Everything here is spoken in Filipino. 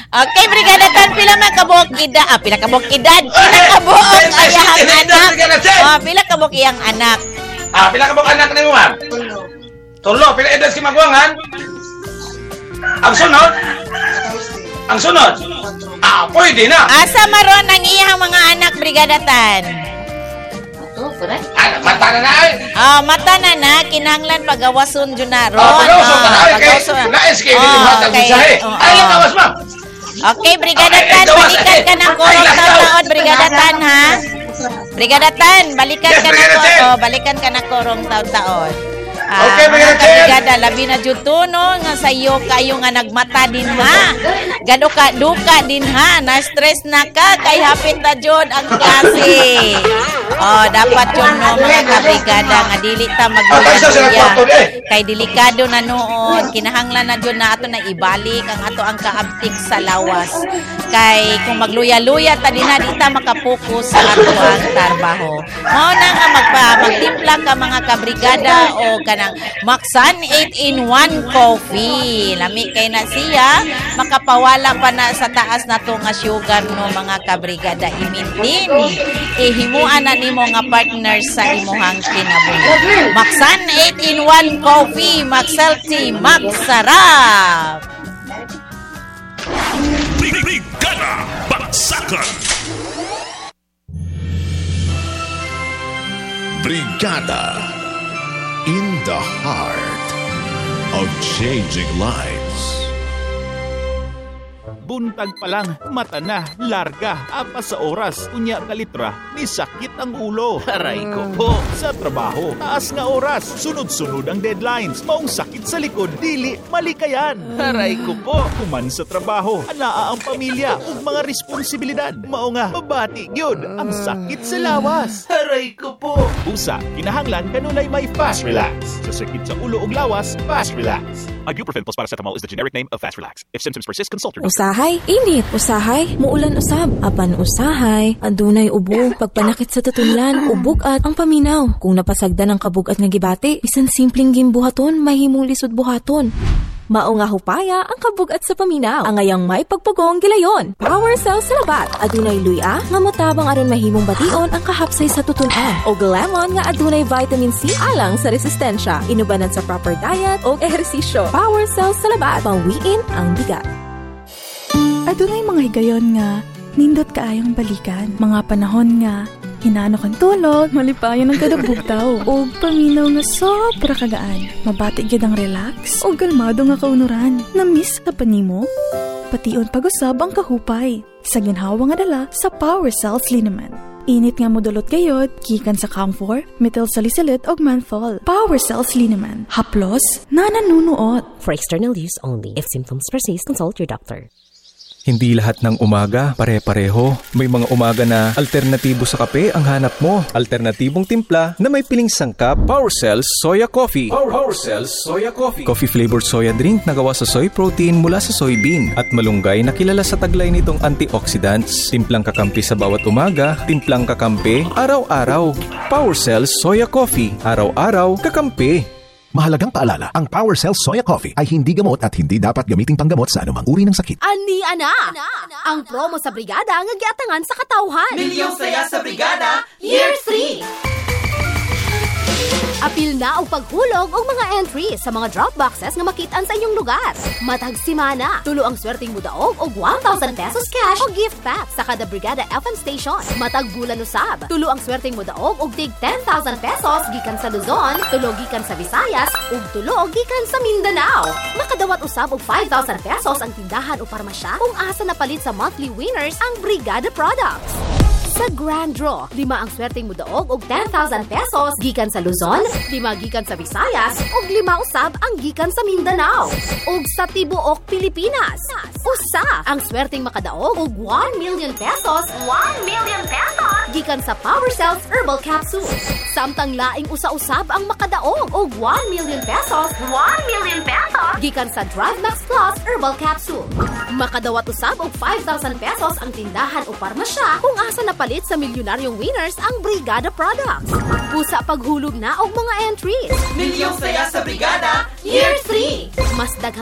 Okay, Brigada Tan, pila man kabuok edad? Pila kabuok edad? Pila kabuok ayahang anak? Pila kabuok iyang anak? Pila kabuok anak ni mo, ma'am? Tulo. Pila edad si Magwangan? Ang sunod? Pwede na. Asa maron ang iyang mga anak, Brigada Tan? Mata na na ay. Mata na na, kinahanglan pagawason dyan na ron. Pagawason ka na ay. Nais kayo din matang mensahe. Ay, gawas, ma'am. Okay, Brigada Tan, balikan ka ng korong taon, Brigada Tan, ha? Brigada Tan, balikan ka ng korong taon. Okay, Brigada, labi na dyan to, no? Nga sa'yo kayo nga nagmata din, ha? Duka din, ha? Na-stress na ka, kay hapit na dyan ang klase. Dapat yun, no, mga kabrigada, nga dili ta magluya. Kay delikado na noon, kinahanglan na dyan na ato na ibalik ang ato ang kaabtik sa lawas. Kay kung magluya-luya ta din na, di ta makapokus sa ato ang trabaho. Mao na nga magtimpla ka mga kabrigada o kanang Maxan 8-in-1 coffee. Lami kay na siya, makapawala pa na sa taas na to nga sugar, no, mga kabrigada. I-maintain, ihimuan na nimo nga partner sa imuhang kinabuhi. Maxan 8-in-1 coffee, Maxelty, Max Sarap. Brigada Baksakan. Brigada in the heart of changing lives. Buntag pa lang, mata na, larga, apas sa oras, unya kalitra, ni sakit ang ulo. Aray ko po, sa trabaho, taas nga oras, sunod-sunod ang deadlines, maong sakit sa likod, dili, malikayan. Aray ko po, kuman sa trabaho, anaa ang pamilya, ug mga responsibilidad, mao nga, mabati gyud ang sakit sa lawas. Aray ko po. Usa, kinahanglan kanunay may Fast Relax. Sa sakit sa ulo ug lawas, Fast Relax. Ibuprofen plus paracetamol is the generic name of Fast Relax. If symptoms persist, consult your doctor. Usahay, init, usahay, muulan usab, apan usahay, andunay ubo, pagpanakit sa tutunlan, ubog-at ang paminaw. Kung napasagdan ang kabugat nga gibati, bisan simpleng gimbuhaton, mahimong lisod buhaton. Mao nga hupaya ang kabugat sa paminaw. Ang ngayang may pagpugong gilayon. Power Cell sa labat. Adunay luya nga motabang aron mahimong bation ang kahapsay sa tutunan. O lemon nga adunay vitamin C alang sa resistensya. Inubanan sa proper diet o ehersisyo. Power Cell sa labat. Pawiin ang bigat. Adunay mga higayon nga nindot kaayong balikan. Mga panahon nga hinano kang tulog, malipayon ang kadabugtaw, o paminaw nga sobra kagaan. Mabati gyud ang relax, o galmado nga kaunuran. Na-miss ka pa nimo? Pation pag-usab ang kahupay. Sa ginhawa nga dala sa Power Cells Liniment. Init nga modulot gayod, gikan sa camphor, methyl salicylate og menthol. Power Cells Liniment. Haplos na nanunuot. For external use only. If symptoms persist, consult your doctor. Hindi lahat ng umaga pare-pareho. May mga umaga na alternatibo sa kape ang hanap mo. Alternatibong timpla na may piling sangkap. Power Cells Soya Coffee. Power Cells Soya Coffee. Coffee-flavored soya drink na gawa sa soy protein mula sa soybean. At malunggay na kilala sa taglay nitong antioxidants. Timplang kakampi sa bawat umaga. Timplang kakampi araw-araw. Power Cells Soya Coffee. Araw-araw kakampi. Mahalagang paalala, ang Power Cells Soya Coffee ay hindi gamot at hindi dapat gamiting panggamot sa anumang uri ng sakit. Ani ana! Ang promo sa Brigada nga giatangan sa katawhan. Milyong saya sa Brigada, Year 3! Apil na og paghulog og mga entries sa mga drop boxes nga makitaan sa inyong lugar. Matag simana, tulo ang swerteng mudaog og 1,000 pesos cash o gift pack sa kada Brigada FM station. Matag bulan usab, tulo ang swerteng mudaog og tig 10,000 pesos gikan sa Luzon, tulo gikan sa Visayas ug tulo gikan sa Mindanao. Makadawat usab og 5,000 pesos ang tindahan o parmasya kung asa napalit sa monthly winners ang Brigada products. Sa Grand Draw, 5 ang swerteng mudaog og 10,000 pesos gikan sa Luzon, 5 gikan sa Visayas, ug 5 usab ang gikan sa Mindanao. Ug sa tibuok Pilipinas, usa ang swerteng makadaog og 1 million pesos, 1 million pesos gikan sa Power Cells Herbal Capsule. Samtang laing usa-usab ang makadaog og 1 million pesos, 1 million pesos gikan sa Drive Max Plus Herbal Capsule. Makadawat usab og 5,000 pesos ang tindahan o parmasya kung asa napalit sa milyonaryong winners ang Brigada products. Pusa paghulog na og mga entries. Milyong saya sa Brigada, Year 3! Mas daghang